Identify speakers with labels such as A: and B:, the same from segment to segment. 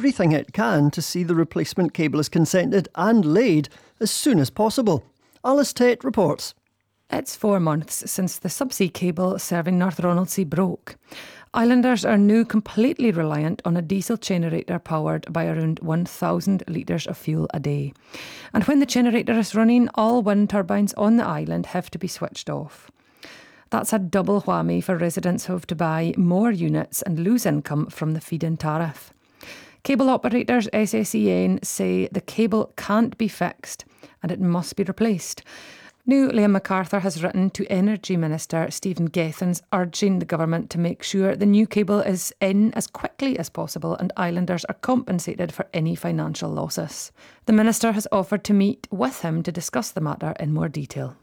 A: everything it can to see the replacement cable is consented and laid as soon as possible. Alice Tate reports.
B: It's 4 months since the subsea cable serving North Ronaldsay broke. Islanders are now completely reliant on a diesel generator powered by around 1,000 litres of fuel a day. And when the generator is running, all wind turbines on the island have to be switched off. That's a double whammy for residents who have to buy more units and lose income from the feed-in tariff. Cable operators SSEN say the cable can't be fixed and it must be replaced. Now, Liam MacArthur has written to Energy Minister Stephen Gethins urging the government to make sure the new cable is in as quickly as possible and islanders are compensated for any financial losses. The Minister has offered to meet with him to discuss the matter in more detail.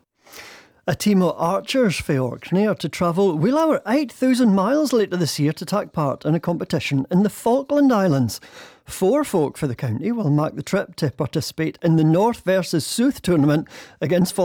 A: A team of archers for Orkney are to travel well over 8,000 miles later this year to take part in a competition in the Falkland Islands. 4 folk for the county will mark the trip to participate in the North versus South tournament against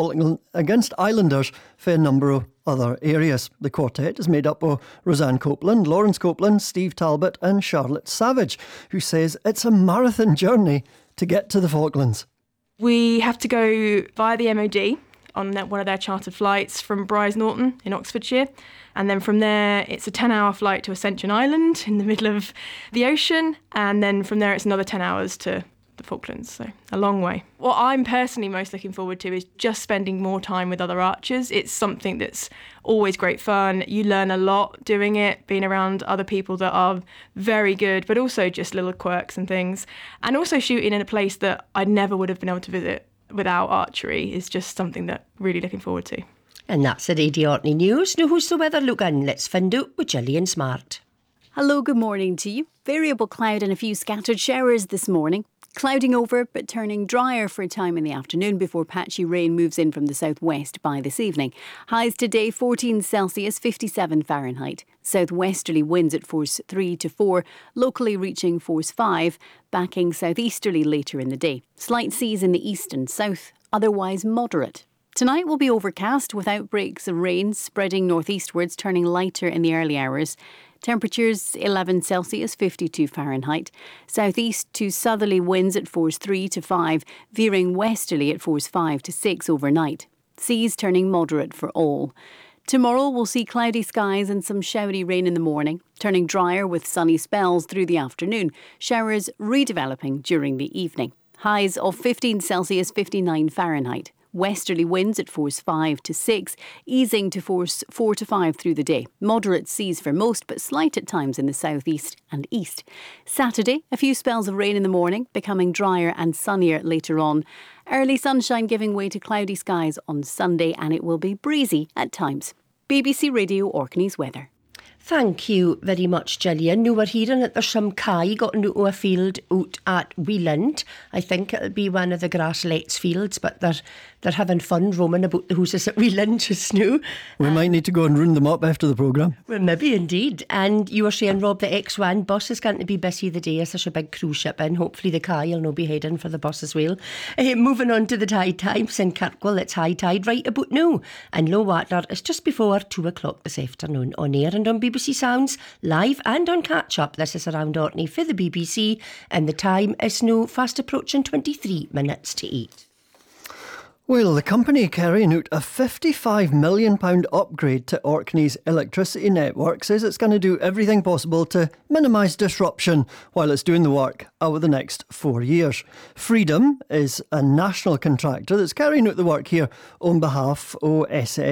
A: Islanders for a number of other areas. The quartet is made up of Roseanne Copeland, Lawrence Copeland, Steve Talbot and Charlotte Savage, who says it's a marathon journey to get to the Falklands.
C: We have to go via the MOD on one of their chartered flights from Brize Norton in Oxfordshire. And then from there, it's a 10-hour flight to Ascension Island in the middle of the ocean. And then from there, it's another 10 hours to the Falklands, so a long way. What I'm personally most looking forward to is just spending more time with other archers. It's something that's always great fun. You learn a lot doing it, being around other people that are very good, but also just little quirks and things. And also shooting in a place that I never would have been able to visit without archery is just something that I'm really looking forward to.
D: And that's the Radio Orkney News. Now who's the weather looking? Let's find out with Gillian Smart.
E: Hello, good morning to you. Variable cloud and a few scattered showers this morning. Clouding over but turning drier for a time in the afternoon before patchy rain moves in from the southwest by this evening. Highs today 14 Celsius, 57 Fahrenheit. Southwesterly winds at force 3 to 4, locally reaching force 5, backing southeasterly later in the day. Slight seas in the east and south, otherwise moderate. Tonight will be overcast with outbreaks of rain spreading northeastwards, turning lighter in the early hours. Temperatures 11 Celsius, 52 Fahrenheit. Southeast to southerly winds at force 3 to 5, veering westerly at force 5 to 6 overnight. Seas turning moderate for all. Tomorrow we'll see cloudy skies and some showery rain in the morning, turning drier with sunny spells through the afternoon, showers redeveloping during the evening. Highs of 15 Celsius, 59 Fahrenheit. Westerly winds at force 5 to 6, easing to force 4 to 5 through the day. Moderate seas for most, but slight at times in the southeast and east. Saturday, a few spells of rain in the morning, becoming drier and sunnier later on. Early sunshine giving way to cloudy skies on Sunday, and it will be breezy at times. BBC Radio Orkney's weather.
D: Thank you very much, Gillian. Now we're hearing that there's some kye got into a field out at Wheeland. I think it'll be one of the Grasslets fields, but they're having fun roaming about the houses at Wheeland just now.
A: We might need to go and round them up after the programme.
D: Well, maybe indeed. And you were saying, Rob, the X1 bus is going to be busy the day as there's a big cruise ship in. Hopefully the kye will now be heading for the bus as well. Moving on to the tide times in Kirkwall, it's high tide right about now. And low water is just before 2 o'clock this afternoon on air and on BBC Sounds, live and on catch-up. This is Around Orkney for the BBC, and the time is now fast approaching 23 minutes to 8.
A: Well, the company carrying out a £55 million upgrade to Orkney's electricity network says it's going to do everything possible to minimise disruption while it's doing the work over the next 4 years. Freedom is a national contractor that's carrying out the work here on behalf of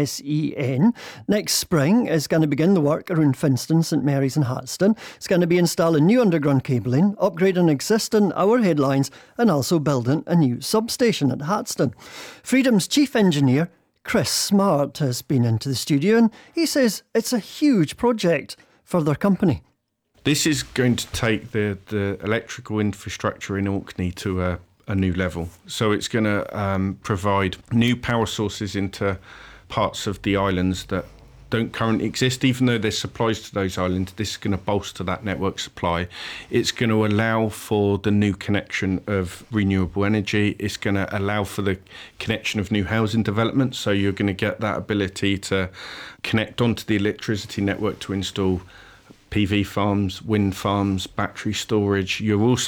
A: SSEN. Next spring is going to begin the work around Finston, St Mary's and Hatston. It's going to be installing new underground cabling, upgrading existing overhead lines and also building a new substation at Hatston. Freedom's chief engineer, Chris Smart, has been into the studio and he says it's a huge project for their company.
F: This is going to take the electrical infrastructure in Orkney to a new level. So it's going to provide new power sources into parts of the islands that don't currently exist. Even though there's supplies to those islands, this is going to bolster that network supply. It's going to allow for the new connection of renewable energy. It's going to allow for the connection of new housing development. So you're going to get that ability to connect onto the electricity network to install PV farms, wind farms, battery storage. You're also